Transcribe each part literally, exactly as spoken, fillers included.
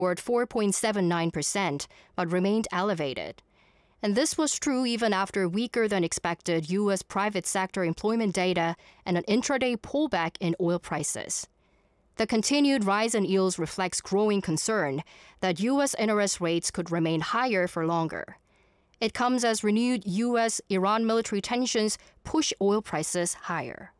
or at four point seven nine percent, but remained elevated. And this was true even after weaker than expected U S private sector employment data and an intraday pullback in oil prices. The continued rise in yields reflects growing concern that U S interest rates could remain higher for longer. It comes as renewed U S-Iran military tensions push oil prices higher.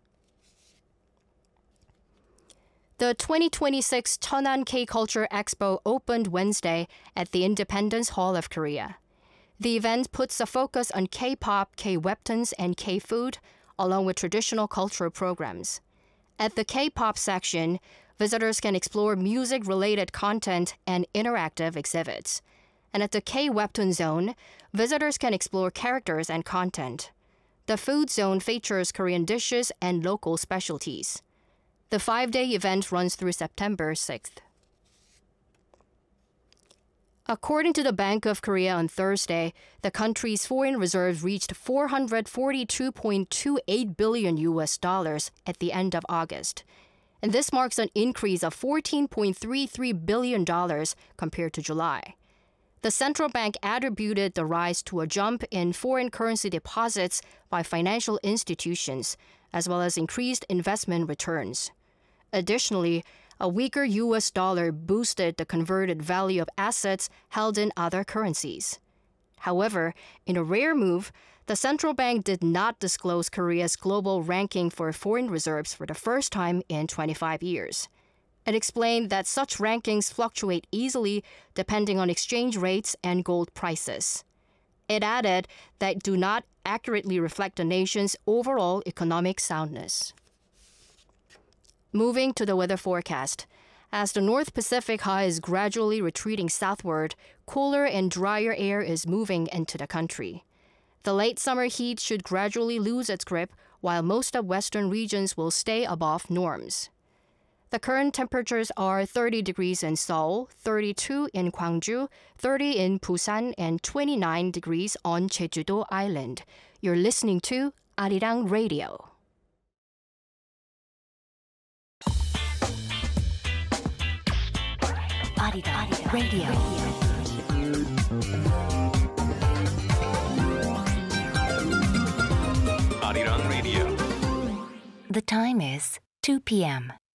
The twenty twenty-six Cheonan K-Culture Expo opened Wednesday at the Independence Hall of Korea. The event puts a focus on K-pop, K-webtoons, and K-food, along with traditional cultural programs. At the K-pop section, visitors can explore music-related content and interactive exhibits. And at the K-webtoon zone, visitors can explore characters and content. The food zone features Korean dishes and local specialties. The five-day event runs through September sixth. According to the Bank of Korea on Thursday, the country's foreign reserves reached four hundred forty-two point two eight billion U S dollars at the end of August. And this marks an increase of fourteen point three three billion dollars compared to July. The central bank attributed the rise to a jump in foreign currency deposits by financial institutions, as well as increased investment returns. Additionally, a weaker U S dollar boosted the converted value of assets held in other currencies. However, in a rare move, the central bank did not disclose Korea's global ranking for foreign reserves for the first time in twenty-five years. It explained that such rankings fluctuate easily depending on exchange rates and gold prices. It added that do not accurately reflect the nation's overall economic soundness. Moving to the weather forecast. As the North Pacific high is gradually retreating southward, cooler and drier air is moving into the country. The late summer heat should gradually lose its grip, while most of western regions will stay above norms. The current temperatures are thirty degrees in Seoul, thirty-two in Gwangju, thirty in Busan, and twenty-nine degrees on Jeju-do Island. You're listening to Arirang Radio. Arirang Radio. Arirang Radio. The time is two p.m.